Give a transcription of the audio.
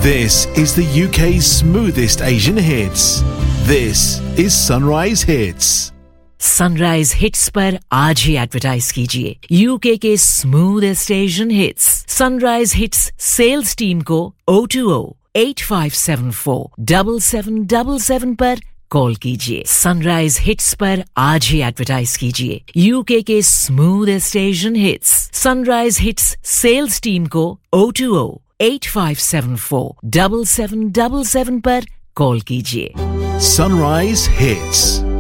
This is the UK's smoothest Asian hits. This is Sunrise Hits. Sunrise hits पर आज ही advertise कीजिए UK के smoothest Asian hits sunrise hits sales team को 020-8574-7777 पर call कीजिए sunrise hits पर आज ही एडवर्टाइज कीजिए यूके के smoothest Asian hits sunrise hits sales team को 020-8574-7777 पर कॉल कीजिए Sunrise Hits.